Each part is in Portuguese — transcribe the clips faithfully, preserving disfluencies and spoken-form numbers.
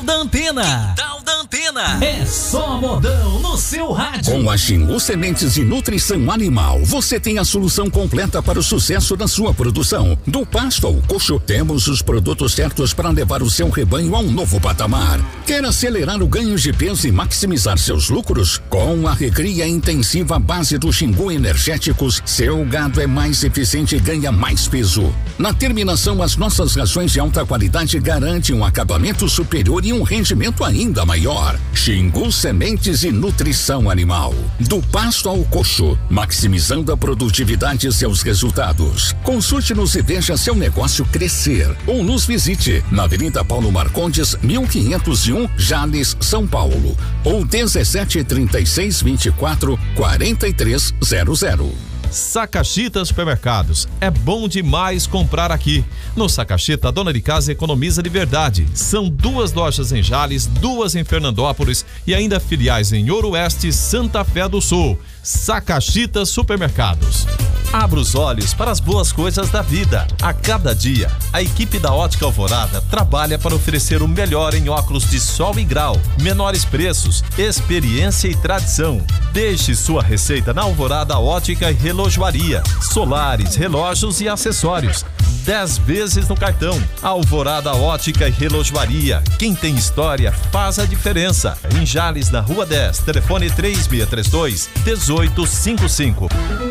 da Antena. Quintal da Antena. É só modão no seu rádio. Com a Xingu Sementes e Nutrição Animal, você tem a solução completa para o sucesso da sua produção. Do pasto ao coxo, temos os produtos certos para levar o seu rebanho a um novo patamar. Quer acelerar o ganho de peso e maximizar seus lucros? Com a recria intensiva base do Xingu Energéticos, seu gado é mais eficiente e ganha mais peso. Na terminação, as nossas rações de alta qualidade garantem um acabamento superior e um rendimento ainda maior. Xingu Sementes e Nutrição Animal. Do pasto ao coxo, maximizando a produtividade e seus resultados. Consulte-nos e veja seu negócio crescer. Ou nos visite na Avenida Paulo Marcondes, mil quinhentos e um, Jales, São Paulo. Ou dezessete, trinta e seis, vinte e quatro, quarenta e três zero zero. Sacachita Supermercados. É bom demais comprar aqui. No Sacachita, a dona de casa economiza de verdade. São duas lojas em Jales, duas em Fernandópolis e ainda filiais em Ouro Oeste e Santa Fé do Sul. Sacachita Supermercados. Abra os olhos para as boas coisas da vida. A cada dia, a equipe da Ótica Alvorada trabalha para oferecer o melhor em óculos de sol e grau, menores preços, experiência e tradição. Deixe sua receita na Alvorada Ótica e Relojoaria, solares, relógios e acessórios. Dez vezes no cartão. Alvorada Ótica e Relojoaria. Quem tem história faz a diferença. Em Jales, na Rua dez, telefone três seis três dois, um oito cinco cinco.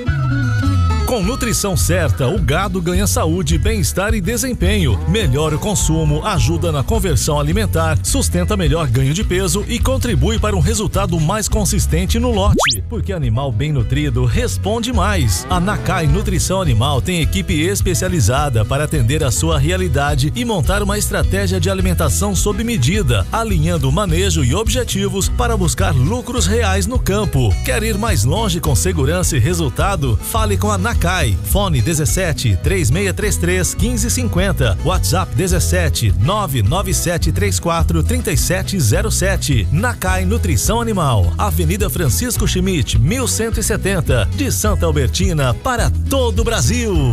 Com nutrição certa, o gado ganha saúde, bem-estar e desempenho. Melhora o consumo, ajuda na conversão alimentar, sustenta melhor ganho de peso e contribui para um resultado mais consistente no lote. Porque animal bem nutrido responde mais. A Nakai Nutrição Animal tem equipe especializada para atender a sua realidade e montar uma estratégia de alimentação sob medida, alinhando o manejo e objetivos para buscar lucros reais no campo. Quer ir mais longe com segurança e resultado? Fale com a Nakai. Fone dezessete, três seis três três, quinze cinquenta. WhatsApp dezessete, nove nove sete três quatro, três sete zero sete. Nakai Nutrição Animal. Avenida Francisco Schmidt, mil cento e setenta. De Santa Albertina para todo o Brasil.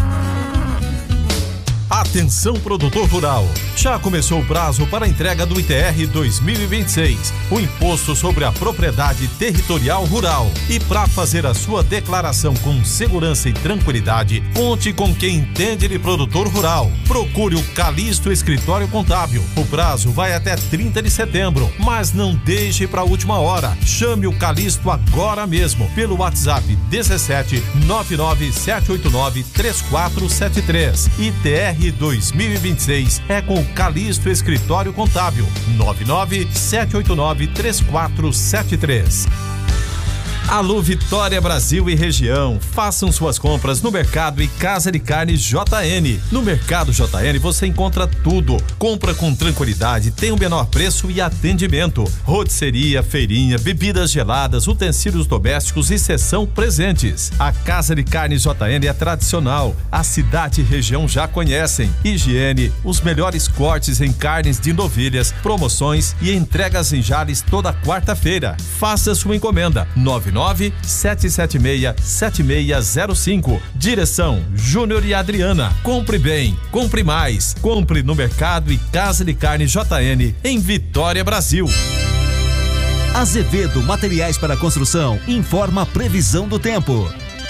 Atenção, produtor rural. Já começou o prazo para a entrega do I T R dois mil e vinte e seis, o Imposto sobre a Propriedade Territorial Rural. E para fazer a sua declaração com segurança e tranquilidade, conte com quem entende de produtor rural. Procure o Calixto Escritório Contábil. O prazo vai até trinta de setembro, mas não deixe para a última hora. Chame o Calixto agora mesmo pelo WhatsApp dezessete, nove nove sete oito nove, três quatro sete três. I T R dois mil e vinte e seis é com o Calixto Escritório Contábil. Nove nove sete oito nove, três quatro sete três. Alô Vitória Brasil e região, façam suas compras no Mercado e Casa de Carnes J N. No Mercado J N você encontra tudo. Compra com tranquilidade, tem o menor preço e atendimento. Rotisseria, feirinha, bebidas geladas, utensílios domésticos e seção presentes. A Casa de Carnes J N é tradicional, a cidade e região já conhecem. Higiene, os melhores cortes em carnes de novilhas, promoções e entregas em Jales toda quarta-feira. Faça sua encomenda. nove nove sete sete seis, sete seis zero cinco. Direção Júnior e Adriana. Compre bem, compre mais. Compre no Mercado e Casa de Carne J N em Vitória, Brasil. Azevedo Materiais para Construção informa a previsão do tempo.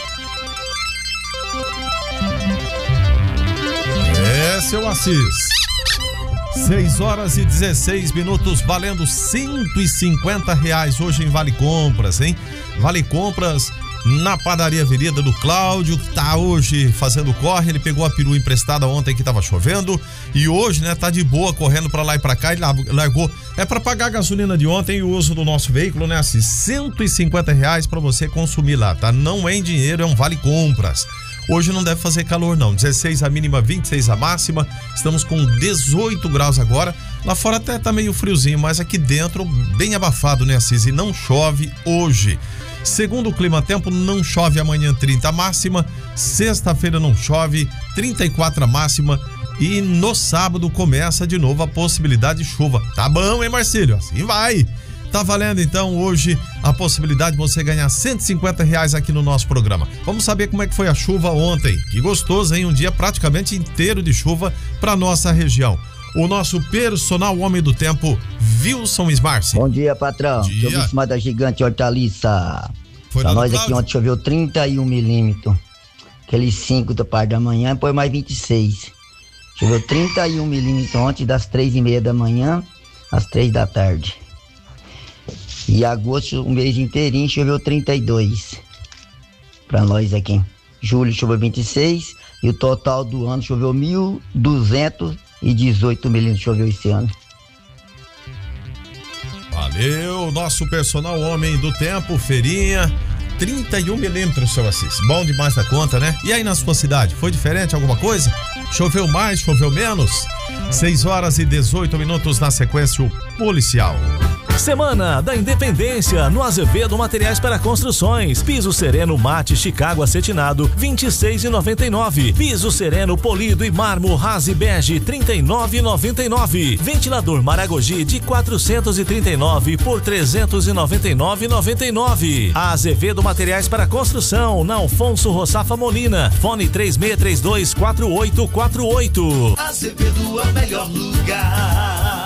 É, seu Assis. seis horas e dezesseis minutos, valendo cento e cinquenta reais hoje em Vale Compras, hein? Vale Compras na Padaria Avenida do Cláudio, que tá hoje fazendo corre. Ele pegou a perua emprestada ontem que tava chovendo e hoje, né, tá de boa correndo pra lá e pra cá e largou. É pra pagar a gasolina de ontem e o uso do nosso veículo, né, assim, cento e cinquenta reais pra você consumir lá, tá? Não é em dinheiro, é um Vale Compras. Hoje não deve fazer calor não, dezesseis a mínima, vinte e seis a máxima, estamos com dezoito graus agora, lá fora até tá meio friozinho, mas aqui dentro bem abafado, né, Assis? E não chove hoje. Segundo o Clima Tempo, não chove amanhã, trinta a máxima, sexta-feira não chove, trinta e quatro a máxima e no sábado começa de novo a possibilidade de chuva. Tá bom, hein, Marcílio? Assim vai. Tá valendo então hoje a possibilidade de você ganhar cento e cinquenta reais aqui no nosso programa. Vamos saber como é que foi a chuva ontem. Que gostoso, hein? Um dia praticamente inteiro de chuva para nossa região. o nosso personal homem do tempo, Wilson Smarce. Bom dia, patrão. Bom dia. Choveu em cima da gigante hortaliça. Foi pra nós Cláudio? aqui ontem choveu trinta e um milímetros. Aqueles cinco da parte da manhã, depois mais vinte e seis. Choveu trinta e um milímetros ontem, das três e meia da manhã às três da tarde. E agosto, o mês inteirinho, choveu trinta e dois. Pra nós aqui. Julho choveu vinte e seis e o total do ano choveu mil duzentos e dezoito milímetros choveu esse ano. Valeu, nosso personal homem do tempo, Feirinha. trinta e um milímetros, seu Assis. Bom demais da conta, né? E aí na sua cidade, foi diferente alguma coisa? Choveu mais, choveu menos? seis horas e dezoito minutos na sequência, o policial. Semana da Independência no Azevedo Materiais para Construções. Piso sereno mate Chicago acetinado vinte e seis e noventa e nove. Piso sereno polido e mármore Rase bege trinta e nove e noventa e nove. Ventilador Maragogi de quatrocentos e trinta e nove por trezentos e noventa e nove e noventa e nove. Azevedo Materiais para Construção na Alfonso Roçafa Molina. Fone três seis três dois quatro oito quatro oito. Azevedo é o melhor lugar.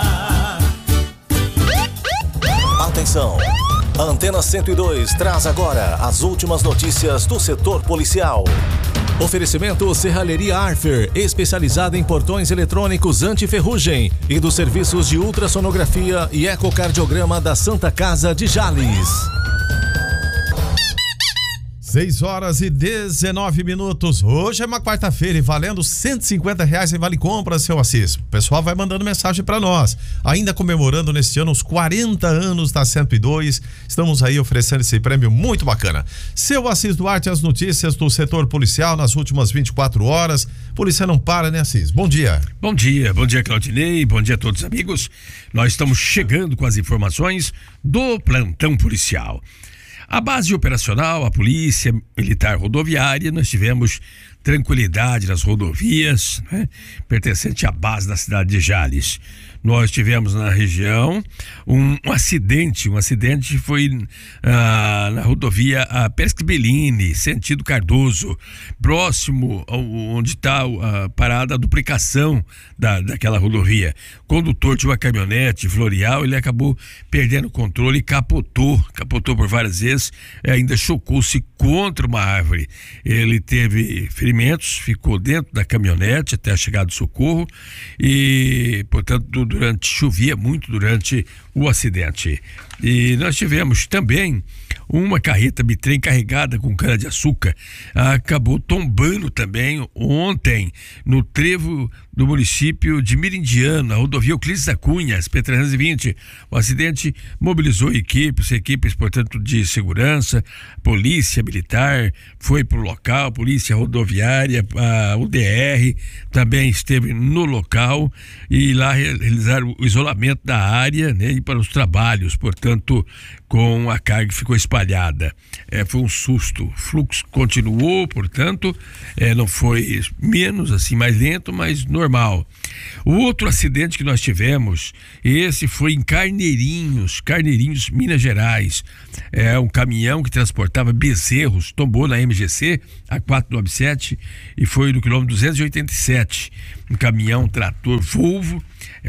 Atenção! A Antena cento e dois traz agora as últimas notícias do setor policial. Oferecimento Serralheria Arfer, especializada em portões eletrônicos anti-ferrugem, e dos serviços de ultrassonografia e ecocardiograma da Santa Casa de Jales. seis horas e dezenove minutos. Hoje é uma quarta-feira e valendo cento e cinquenta reais em Vale Compra, seu Assis. O pessoal vai mandando mensagem para nós. Ainda comemorando neste ano os quarenta anos da cento e dois. Estamos aí oferecendo esse prêmio muito bacana. Seu Assis Duarte, as notícias do setor policial nas últimas vinte e quatro horas. Polícia não para, né, Assis? Bom dia. Bom dia, bom dia, Claudinei. Bom dia a todos os amigos. Nós estamos chegando com as informações do plantão policial. A base operacional, a Polícia Militar Rodoviária, nós tivemos tranquilidade nas rodovias, né, pertencente à base da cidade de Jales. Nós tivemos na região um, um acidente, um acidente foi ah, na rodovia a Pesque Bellini, sentido Cardoso, próximo ao, onde está a parada, a duplicação da, daquela rodovia. O condutor de uma caminhonete Florial, ele acabou perdendo o controle e capotou, capotou por várias vezes, e ainda chocou-se contra uma árvore. Ele teve ferimentos, ficou dentro da caminhonete até a chegada do socorro e, portanto, durante chovia muito durante o acidente. E nós tivemos também uma carreta bitrem carregada com cana-de-açúcar, acabou tombando também ontem no trevo do município de Mirindiano, a rodovia Euclides da Cunha, S P trezentos e vinte. O acidente mobilizou equipes, equipes, portanto, de segurança, polícia militar, foi para o local, polícia rodoviária, a U D R também esteve no local e lá realizaram o isolamento da área, né, e para os trabalhos, portanto, com a carga que ficou espalhada. É, foi um susto. O fluxo continuou, portanto, é, não foi menos, assim, mais lento, mas normal. O outro acidente que nós tivemos, esse foi em Carneirinhos, Carneirinhos, Minas Gerais. É um caminhão que transportava bezerros, tombou na M G C, a quatrocentos e noventa e sete, e foi no quilômetro duzentos e oitenta e sete. Um caminhão trator Volvo,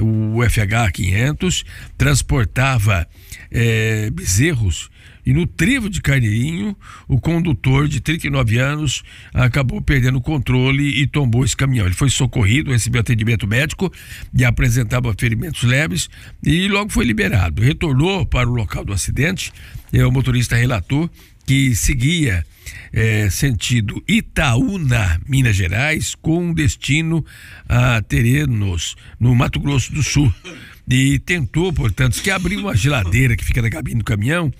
o F H quinhentos, transportava é, bezerros, e no trevo de Carneirinho, o condutor de trinta e nove anos acabou perdendo o controle e tombou esse caminhão. Ele foi socorrido, recebeu atendimento médico e apresentava ferimentos leves e logo foi liberado. Retornou para o local do acidente, e o motorista relatou que seguia é, sentido Itaúna, Minas Gerais, com destino a Terenos, no Mato Grosso do Sul. E tentou, portanto, que abriu uma geladeira que fica na cabine do caminhão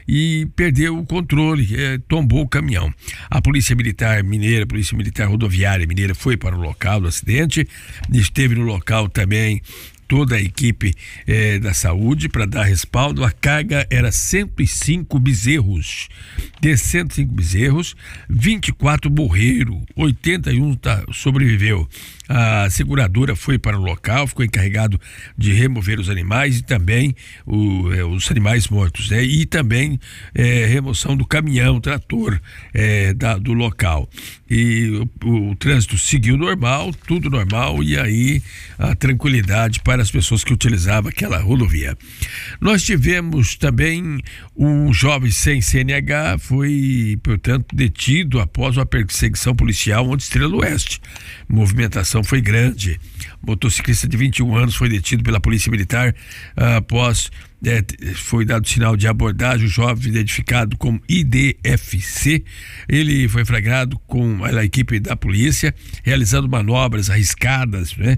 e perdeu o controle, é, tombou o caminhão. A Polícia Militar Mineira, a Polícia Militar Rodoviária Mineira foi para o local do acidente, esteve no local também toda a equipe eh, da saúde para dar respaldo. A carga era cento e cinco bezerros. De cento e cinco bezerros, vinte e quatro morreram, oitenta e um tá, sobreviveu. A seguradora foi para o local, ficou encarregado de remover os animais e também o, eh, os animais mortos, né? E também eh, remoção do caminhão, trator eh, da, do local. e o, o trânsito seguiu normal, tudo normal, e aí a tranquilidade para as pessoas que utilizavam aquela rodovia. Nós tivemos também um jovem sem C N H, foi, portanto, detido após uma perseguição policial onde Estrela Oeste. A movimentação foi grande. O motociclista de vinte e um anos foi detido pela Polícia Militar uh, após É, foi dado sinal de abordagem. O jovem identificado como I D F C, ele foi flagrado com a equipe da polícia realizando manobras arriscadas, né?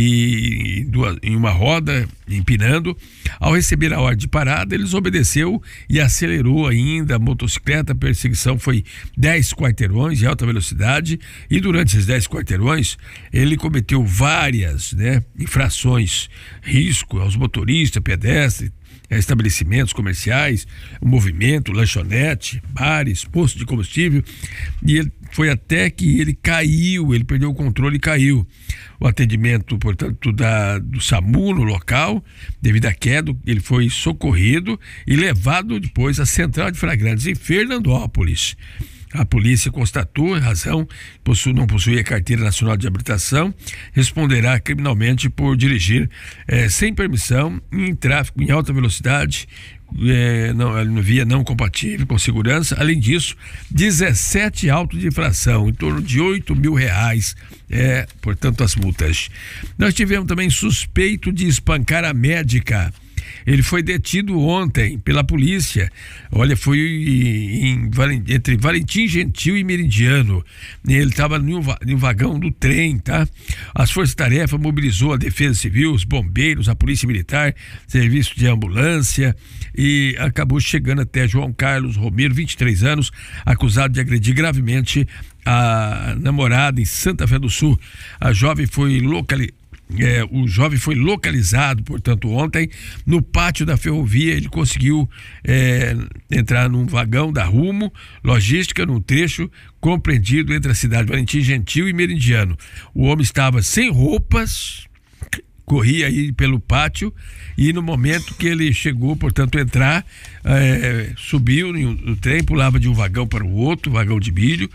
E em, duas, em uma roda, empinando. Ao receber a ordem de parada, ele desobedeceu e acelerou ainda a motocicleta. A perseguição foi dez quarteirões de alta velocidade, e durante esses dez quarteirões ele cometeu várias, né, infrações, risco aos motoristas, pedestres, estabelecimentos comerciais, movimento, lanchonete, bares, posto de combustível, e ele, foi até que ele caiu, ele perdeu o controle e caiu. O atendimento, portanto, da, do SAMU no local, devido à queda, ele foi socorrido e levado depois à Central de Flagrantes em Fernandópolis. A polícia constatou a razão, possu, não possuía carteira nacional de habilitação, responderá criminalmente por dirigir eh, sem permissão em tráfego em alta velocidade, eh, não, via não compatível com segurança. Além disso, dezessete autos de infração, em torno de oito mil reais, é, portanto, as multas. Nós tivemos também suspeito de espancar a médica. Ele foi detido ontem pela polícia. Olha, foi em, em, entre Valentim Gentil e Meridiano. Ele estava em um vagão do trem, tá? As forças-tarefa mobilizou a Defesa Civil, os bombeiros, a Polícia Militar, serviço de ambulância, e acabou chegando até João Carlos Romero, vinte e três anos, acusado de agredir gravemente a namorada em Santa Fé do Sul. A jovem foi localizada. É, o jovem foi localizado, portanto, ontem no pátio da ferrovia. Ele conseguiu é, entrar num vagão da Rumo Logística, num trecho compreendido entre a cidade de Valentim Gentil e Meridiano. O homem estava sem roupas, corria aí pelo pátio, e no momento que ele chegou, portanto, a entrar, é, subiu no, no trem, pulava de um vagão para o outro, vagão de milho,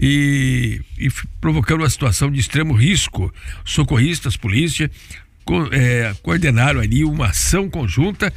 e, e provocando uma situação de extremo risco. Socorristas, polícia, co, é, coordenaram ali uma ação conjunta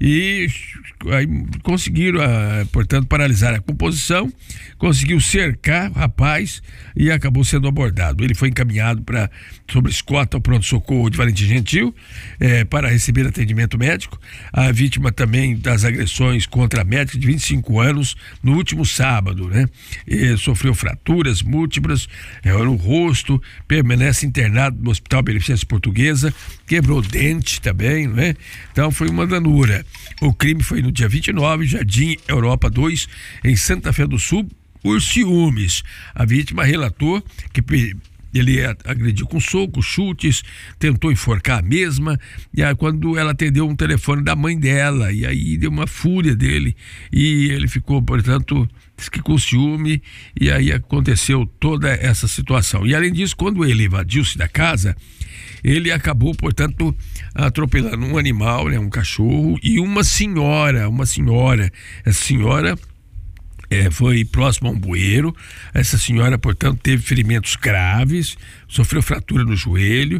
e aí, conseguiram, a, portanto, paralisar a composição, conseguiu cercar o rapaz e acabou sendo abordado. Ele foi encaminhado para sobre escolta ao pronto-socorro de Valentim Gentil é, para receber atendimento médico. A vítima também das agressões contra a médica de vinte e cinco anos no último sábado, né? E sofreu fraturas múltiplas é, no rosto, permanece internado no Hospital Beneficência Portuguesa, quebrou dente também, né? Então foi uma danura. O crime foi no dia vinte e nove, Jardim Europa dois, em Santa Fé do Sul, por ciúmes. A vítima relatou que ele agrediu com socos, chutes, tentou enforcar a mesma, e aí, quando ela atendeu um telefone da mãe dela, e aí deu uma fúria dele, e ele ficou, portanto, com ciúme, e aí aconteceu toda essa situação. E além disso, quando ele evadiu-se da casa, ele acabou, portanto, atropelando um animal, né, um cachorro, e uma senhora, uma senhora, essa senhora é, foi próxima a um bueiro. Essa senhora, portanto, teve ferimentos graves, sofreu fratura no joelho,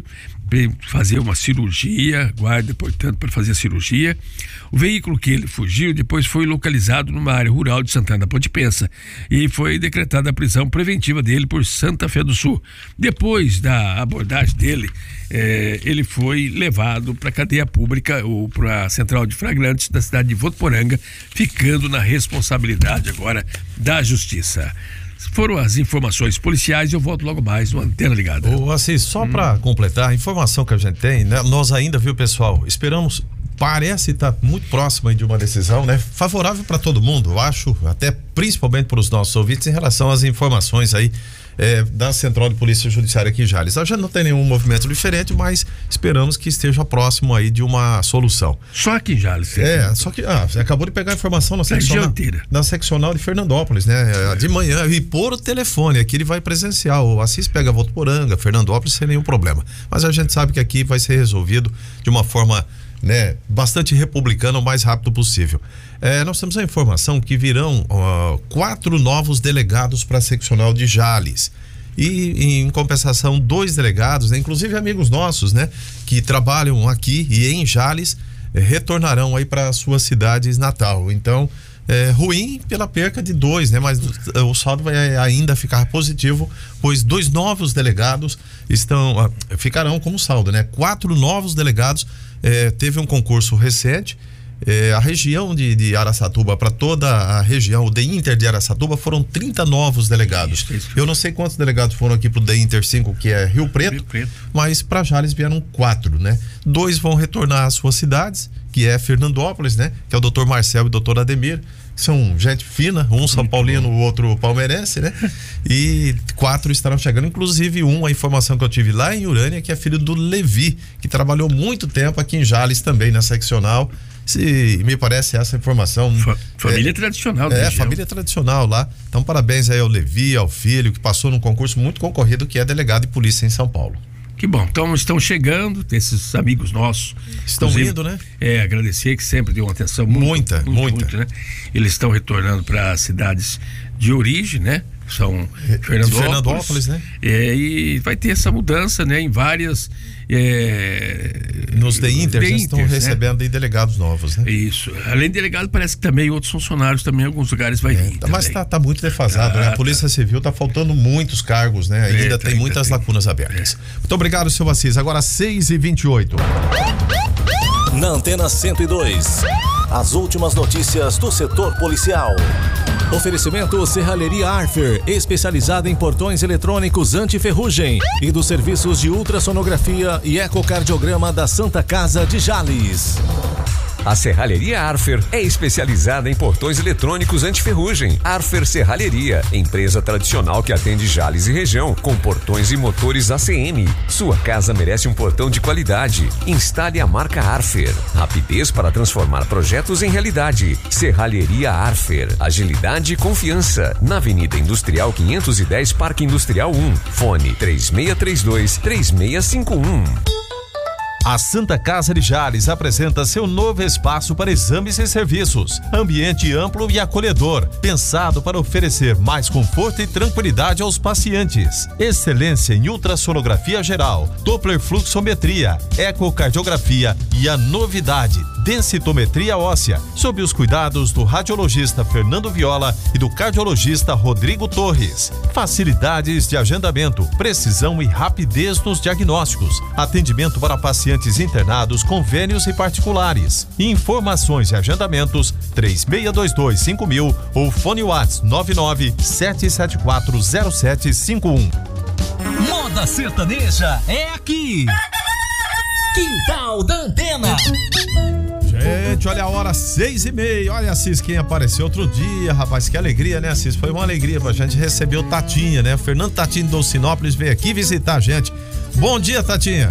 fazer uma cirurgia, guarda, portanto, para fazer a cirurgia. O veículo que ele fugiu depois foi localizado numa área rural de Santana da Ponte Pensa e foi decretada a prisão preventiva dele por Santa Fé do Sul. Depois da abordagem dele, eh, ele foi levado para a cadeia pública ou para a Central de Flagrantes da cidade de Votuporanga, ficando na responsabilidade agora da Justiça. Foram as informações policiais e eu volto logo mais no Antena Ligada. Ô, assim, só hum. para completar, a informação que a gente tem, né? Nós ainda, viu, pessoal, esperamos, parece estar tá muito próximo aí de uma decisão, né? Favorável para todo mundo, eu acho, até principalmente para os nossos ouvintes, em relação às informações aí É, da Central de Polícia Judiciária aqui em Jales. Já não tem nenhum movimento diferente, mas esperamos que esteja próximo aí de uma solução. Só aqui em Jales. É, só que ah, você acabou de pegar a informação na seccional, na seccional de Fernandópolis, né? É. De manhã, e por o telefone, aqui ele vai presencial. O Assis pega Votuporanga, Fernandópolis sem nenhum problema. Mas a gente sabe que aqui vai ser resolvido de uma forma né, bastante republicana o mais rápido possível. É, nós temos a informação que virão ó, quatro novos delegados para a seccional de Jales. E em compensação, dois delegados, né, inclusive amigos nossos, né, que trabalham aqui e em Jales, eh, retornarão aí para suas cidades natal. Então, é ruim pela perca de dois, né, mas o saldo vai ainda ficar positivo, pois dois novos delegados estão ah, ficarão como saldo, né? Quatro novos delegados. Eh, teve um concurso recente. É, a região de, de Araçatuba, para toda a região, o D Inter de Araçatuba, foram trinta novos delegados. Isso, isso. Eu não sei quantos delegados foram aqui pro D Inter cinco, que é Rio Preto, Rio Preto. Mas para Jales vieram quatro, né? Dois vão retornar às suas cidades, que é Fernandópolis, né? Que é o doutor Marcel e o doutor Ademir, que são gente fina, um São Paulino, o outro palmeirense, né? E quatro estarão chegando, inclusive um, a informação que eu tive lá em Urânia, que é filho do Levi, que trabalhou muito tempo aqui em Jales também, na seccional. Se me parece essa informação. Fa família é, tradicional, É, família tradicional lá. Então, parabéns aí ao Levi, ao filho, que passou num concurso muito concorrido, que é delegado de polícia em São Paulo. Que bom, então estão chegando esses amigos nossos. Estão indo, né? É, agradecer que sempre deu uma atenção muito, muita, muito, muita. Muito, né? Eles estão retornando para as cidades de origem, né? São Fernandópolis, Fernandópolis, né? É, e vai ter essa mudança, né? Em várias é, nos D Inter já estão recebendo, né, delegados novos, né? Isso. Além de delegado, parece que também outros funcionários também em alguns lugares vai é, vir. Tá, mas tá, tá muito defasado, tá, né? A Polícia tá. Civil tá faltando muitos cargos, né? Ainda é, tem tá, muitas tem. lacunas abertas. É. Muito obrigado, seu Assis. Agora seis e vinte e oito. Na Antena cento e dois, as últimas notícias do setor policial. Oferecimento Serralheria Arfer, especializada em portões eletrônicos anti-ferrugem, e dos serviços de ultrassonografia e ecocardiograma da Santa Casa de Jales. A Serralheria Arfer é especializada em portões eletrônicos anti-ferrugem. Arfer Serralheria, empresa tradicional que atende Jales e região, com portões e motores A C M. Sua casa merece um portão de qualidade. Instale a marca Arfer. Rapidez para transformar projetos em realidade. Serralheria Arfer. Agilidade e confiança. Na Avenida Industrial quinhentos e dez, Parque Industrial um. Fone três seis três dois, três seis cinco um. A Santa Casa de Jales apresenta seu novo espaço para exames e serviços. Ambiente amplo e acolhedor, pensado para oferecer mais conforto e tranquilidade aos pacientes. Excelência em ultrassonografia geral, Doppler fluxometria, ecocardiografia e a novidade, densitometria óssea, sob os cuidados do radiologista Fernando Viola e do cardiologista Rodrigo Torres. Facilidades de agendamento, precisão e rapidez nos diagnósticos. Atendimento para pacientes internados, convênios e particulares. Informações e agendamentos três seis dois dois cinco mil ou fone WhatsApp nove nove sete sete quatro zero sete cinco um. Moda sertaneja é aqui. Quintal da Antena. Gente, olha a hora, seis e meia. Olha, Assis, quem apareceu outro dia, rapaz, que alegria, né, Assis? Foi uma alegria pra gente receber o Tatinha, né? O Fernando Tatinha de Dolcinópolis veio aqui visitar a gente. Bom dia, Tatinha.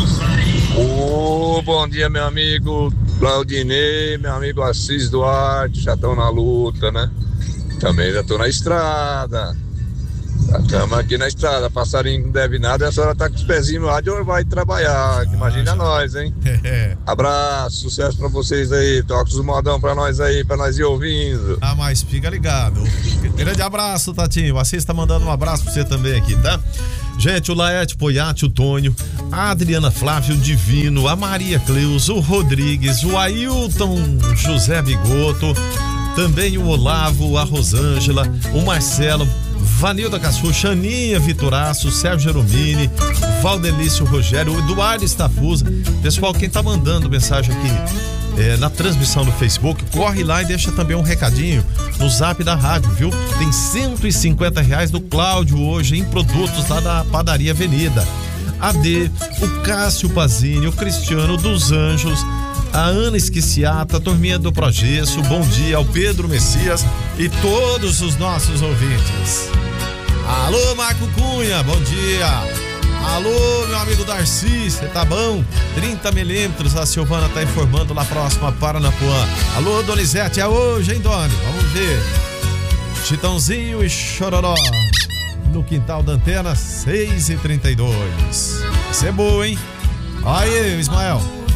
Ô, oh, bom dia, meu amigo Claudinei, meu amigo Assis Duarte, já estão na luta, né? Também já estou na estrada. Já estamos aqui na estrada, passarinho não deve nada, a senhora tá com os pezinhos lá de onde vai trabalhar, imagina nós, hein? Abraço, sucesso pra vocês aí, toca os modão pra nós aí, pra nós ir ouvindo. Ah, mas fica ligado. Grande abraço, Tatinho, o Assis tá mandando um abraço pra você também aqui, tá? Gente, o Laerte Poiati, o Tônio, a Adriana Flávio Divino, a Maria Cleusa, o Rodrigues, o Ailton José Bigoto, também o Olavo, a Rosângela, o Marcelo, Vanilda Cassu, Xaninha Vitoraço, Sérgio Jeromini, Valdelício Rogério, o Eduardo Estafusa. Pessoal, quem tá mandando mensagem aqui é, na transmissão no Facebook, corre lá e deixa também um recadinho no zap da rádio, viu? Tem cento e cinquenta reais do Cláudio hoje em produtos lá da Padaria Avenida. A D, o Cássio Pazini, o Cristiano dos Anjos, a Ana Esquiciata, a turminha do Progesso, bom dia ao Pedro Messias e todos os nossos ouvintes. Alô, Marco Cunha, bom dia. Alô, meu amigo Darcy, você tá bom? trinta milímetros, a Silvana tá informando lá próxima, Paranapuã. Alô, Donizete, é hoje, hein, Doni? Vamos ver. Chitãozinho e Chororó no quintal da Antena, seis e trinta e dois. Isso é boa, hein? Aí, Ismael.